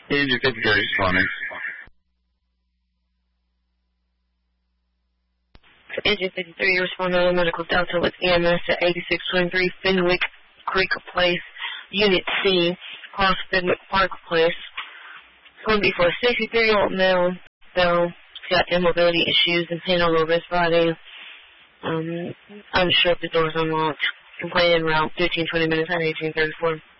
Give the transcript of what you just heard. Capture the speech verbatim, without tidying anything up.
Agent fifty-three responding. Agent fifty-three, you respond to medical Delta with E M S at eighty-six twenty-three Fenwick Creek Place, Unit C, across Fenwick Park Place. It's going to be for a sixty-three-year-old male, though he's got immobility issues and pain all over his body. Um, unsure if the door's unlocked. Complain in around fifteen, twenty minutes at eighteen thirty-four.